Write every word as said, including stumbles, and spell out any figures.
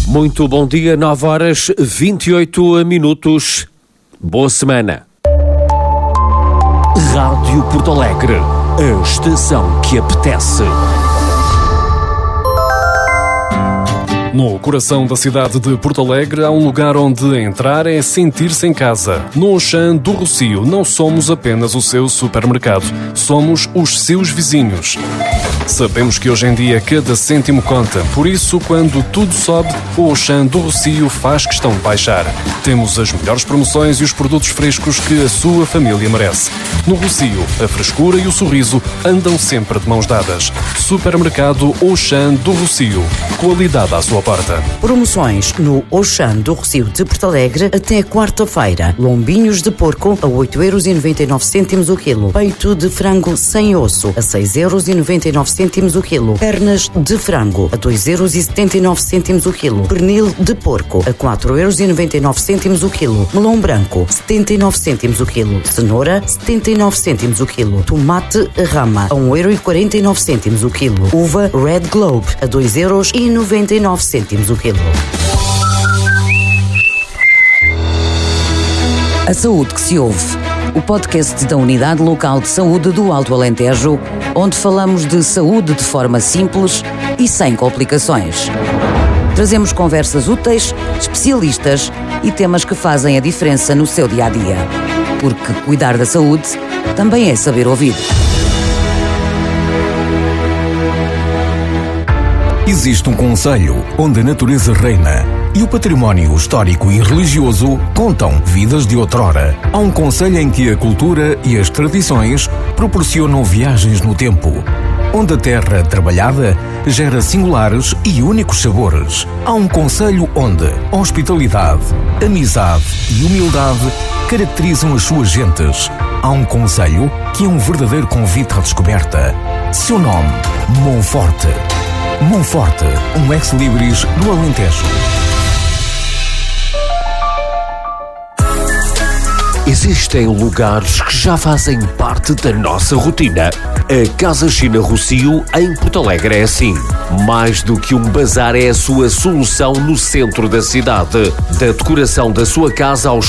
Muito bom dia, nove horas vinte e oito minutos. Boa semana. Rádio Porto Alegre, a estação que apetece. No coração da cidade de Porto Alegre há um lugar onde entrar é sentir-se em casa. No Auchan do Rossio não somos apenas o seu supermercado, somos os seus vizinhos. Sabemos que hoje em dia cada cêntimo conta, por isso quando tudo sobe, o Auchan do Rossio faz questão de baixar. Temos as melhores promoções e os produtos frescos que a sua família merece. No Rossio, a frescura e o sorriso andam sempre de mãos dadas. Supermercado Auchan do Rossio. Qualidade à sua porta. Promoções no Auchan do Rossio de Porto Alegre até quarta-feira. Lombinhos de porco a oito euros e noventa e nove cêntimos o quilo. Peito de frango sem osso a seis euros e noventa e nove cêntimos o quilo. Pernas de frango a dois euros e setenta e nove cêntimos o quilo. Pernil de porco a quatro euros e noventa e nove cêntimos o quilo. Melão branco setenta e nove cêntimos o quilo. Cenoura setenta e nove cêntimos o quilo. Tomate rama a um euro e quarenta e nove cêntimos o quilo. Uva Red Globe a dois euros e noventa e nove cêntimos o quilo. A saúde que se ouve. O podcast da Unidade Local de Saúde do Alto Alentejo, onde falamos de saúde de forma simples e sem complicações. Trazemos conversas úteis, especialistas e temas que fazem a diferença no seu dia-a-dia. Porque cuidar da saúde também é saber ouvir. Existe um concelho onde a natureza reina e o património histórico e religioso contam vidas de outrora. Há um concelho em que a cultura e as tradições proporcionam viagens no tempo, onde a terra trabalhada gera singulares e únicos sabores. Há um concelho onde hospitalidade, amizade e humildade caracterizam as suas gentes. Há um concelho que é um verdadeiro convite à descoberta. Seu nome, Monforte. Monforte, um ex-libris do Alentejo. Existem lugares que já fazem parte da nossa rotina. A Casa China Rossio, em Porto Alegre, é assim. Mais do que um bazar, é a sua solução no centro da cidade. Da decoração da sua casa aos